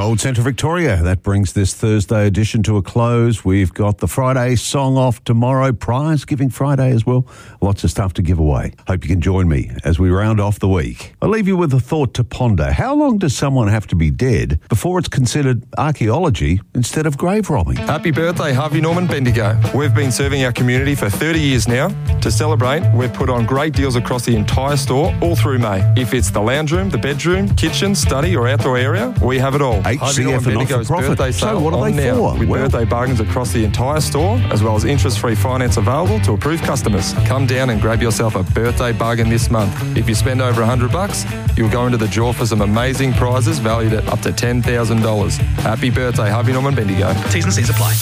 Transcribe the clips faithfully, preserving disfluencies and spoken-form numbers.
Gold Centre Victoria. That brings this Thursday edition to a close. We've got the Friday song off tomorrow, prize giving Friday as well. Lots of stuff to give away. Hope you can join me as we round off the week. I'll leave you with a thought to ponder. How long does someone have to be dead before it's considered archaeology instead of grave robbing? Happy birthday, Harvey Norman Bendigo. We've been serving our community for thirty years now. To celebrate, we've put on great deals across the entire store all through May. If it's the lounge room, the bedroom, kitchen, study or outdoor area, we have it all. H C F and not-for-profit. So what are they now, for? With Well, birthday bargains across the entire store, as well as interest-free finance available to approved customers. Come down and grab yourself a birthday bargain this month. If you spend over one hundred bucks, you'll go into the draw for some amazing prizes valued at up to ten thousand dollars. Happy birthday, Harvey Norman Bendigo. T's and C's apply.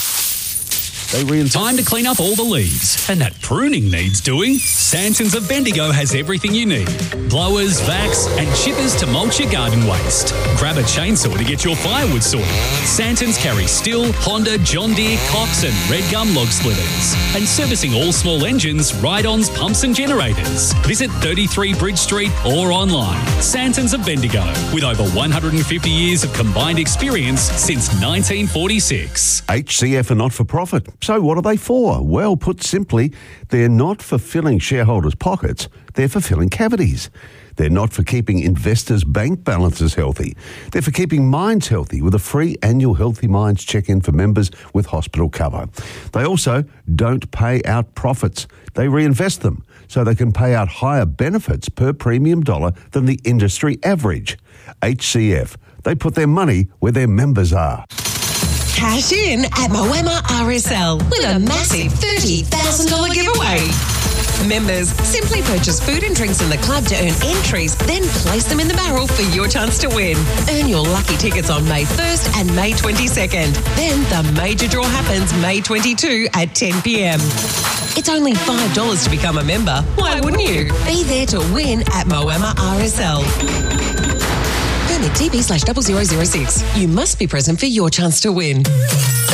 they re- Time to clean up all the leaves. And that pruning needs doing. Santons of Bendigo has everything you need. Blowers, vacs and chippers to mulch your garden waste. Grab a chainsaw to get your firewood sorted. Santons carry Stihl, Honda, John Deere, Cox and Red Gum log splitters. And servicing all small engines, ride-ons, pumps and generators. Visit thirty-three Bridge Street or online. Santons of Bendigo, with over one hundred fifty years of combined experience since nineteen forty-six. H C F are not-for-profit. So what are they for? Well, put simply, they're not for filling shareholders' pockets, they're for filling cavities. They're not for keeping investors' bank balances healthy. They're for keeping minds healthy with a free annual Healthy Minds check-in for members with hospital cover. They also don't pay out profits. They reinvest them so they can pay out higher benefits per premium dollar than the industry average. H C F, they put their money where their members are. Cash in at Moama R S L with a massive thirty thousand dollars giveaway. Members simply purchase food and drinks in the club to earn entries, then place them in the barrel for your chance to win. Earn your lucky tickets on May first and May twenty-second. Then the major draw happens May twenty-second at ten p.m. It's only five dollars to become a member. Why wouldn't you? Be there to win at Moama R S L. Permit T B slash double zero zero six. You must be present for your chance to win.